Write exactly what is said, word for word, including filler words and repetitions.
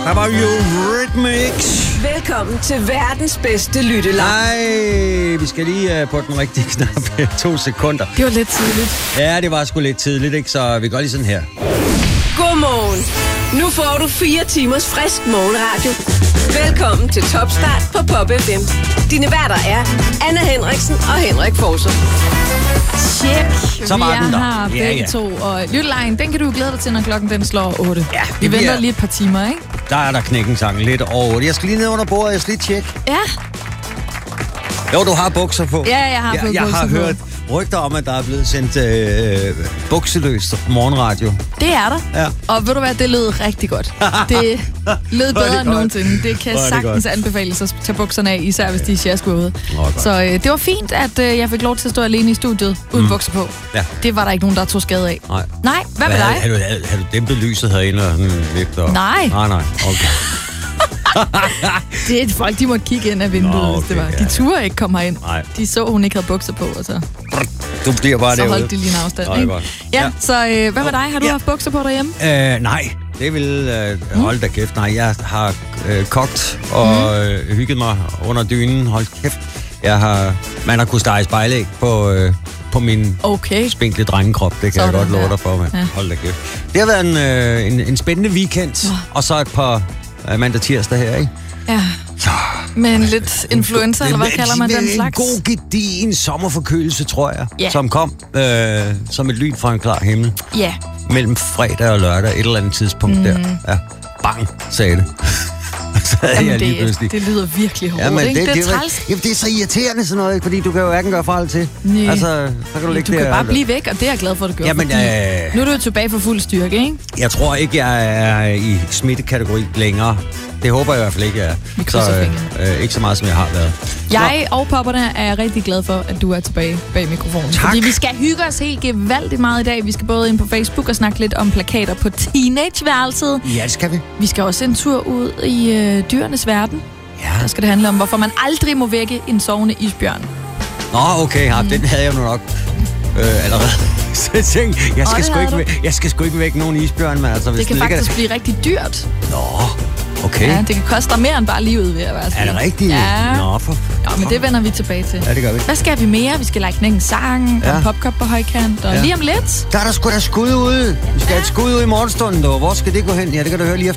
Der var Eurythmics. Velkommen til verdens bedste lyttelag. Nej, vi skal lige uh, på den rigtige knap. to sekunder. Det var lidt tidligt. Ja, det var sgu lidt tidligt, ikke? Så vi går lige sådan her. Godmorgen. Nu får du fire timers frisk morgenradio. Velkommen til Topstart på Pop F M. Dine værter er Anna Henriksen og Henrik Forser. Tjek. Så var vi den der. har begge Ja, ja. to. Og lyttelejen, den kan du glæde dig til, når klokken den slår otte. Ja, vi venter bliver... lige et par timer, ikke? Der er der knækkensang lidt over. Jeg skal lige ned under bordet, jeg skal lige tjekke. Ja. Jo, du har bukser på. Ja, jeg har jeg, fået jeg bukser har på. hørt rygter om, at der er blevet sendt øh, bukseløst morgenradio. Det er der. Ja. Og ved du hvad, det lød rigtig godt. Det lød Hvor er det bedre end godt. nogensinde. Det kan Hvor er det sagtens godt. anbefales at tage bukserne af, især hvis de er sjaskvåde. Nå, godt. Så øh, det var fint, at øh, jeg fik lov til at stå alene i studiet uden Mm. bukser på. Ja. Det var der ikke nogen, der tog skade af. Nej. Nej, hvad med Har, dig? har, du, har, har du dæmpet lyset herinde og sådan lidt? Og... Nej. Nej, nej. Okay. Det er folk, de måtte kigge ind af vinduet, Nå, hvis det okay, var. ja, De ja. turde ikke komme herind. Nej. De så, hun ikke havde bukser på, og så, Du bliver bare så derude. holdt de lige en afstand. Nå, det er Ikke? godt. Ja, Ja. så øh, hvad med dig? Har du Ja. haft bukser på derhjemme? Øh, nej, det vil øh, hold da kæft. Nej, jeg har øh, kogt og øh, hygget mig under dynen. Hold kæft. Jeg har, man har kunnet stege spejlæg på, øh, på min Okay. spinkle drengekrop. Det kan Sådan jeg godt love der. dig for, mand. Ja. Hold da kæft. Det har været en, øh, en, en spændende weekend. Og så et par øh, mandag tirsdag her, ikke? Ja. Så, Men lidt influenza, eller hvad det- kalder man det- den En slags? god, gedigen sommerforkølelse, tror jeg. Ja. Som kom øh, som et lyn fra en klar himmel. Ja. Mellem fredag og lørdag, et eller andet tidspunkt mm. der. Ja, bang, sagde det. Så havde Jamen, jeg lige det, pludselig. det lyder virkelig hårdt, Jamen, ikke? Det, det er jo- træls. Jamen, det er så irriterende sådan noget, ikke? Fordi du kan jo hverken gøre fra eller til. Nej. Altså, så kan du ligge Du der. kan bare blive væk, og det er jeg glad for, at du gør. Jamen, fordi øh, nu er du jo tilbage for fuld styrke, ikke? Jeg tror ikke, jeg er i smittekategori længere. Det håber jeg i hvert fald ikke, jeg er. Vi Så krydser øh, øh, ikke så meget, som jeg har været. Jeg og popperne er rigtig glad for, at du er tilbage bag mikrofonen. Tak. Fordi vi skal hygge os helt gevaldigt meget i dag. Vi skal både ind på Facebook og snakke lidt om plakater på teenageværelset. Ja, det skal vi. Vi skal også en tur ud i øh, dyrenes verden. Ja. Der skal det handle om, hvorfor man aldrig må vække en sovende isbjørn. Nå, okay, ja, den havde jeg nu nok øh, allerede. Så jeg tænkte, jeg skal, det sgu havde ikke, du. væk- jeg skal sgu ikke væk nogen isbjørn, men altså, hvis Det kan den ligger- faktisk blive rigtig dyrt. Nå, okay. Ja, det kan koste dig mere end bare livet, ved at være Er det rigtigt? Ja. Nå, for... Nå, men det vender vi tilbage til. Ja, det gør vi. Hvad skal vi mere? Vi skal lege knække en sang, Ja. og en popkop på højkant, og Ja. lige om lidt... Der er der sgu da skud ude. Vi skal have et skud ud i morgenstunden, dog. Hvor skal det gå hen? Ja, det kan du høre lige efter.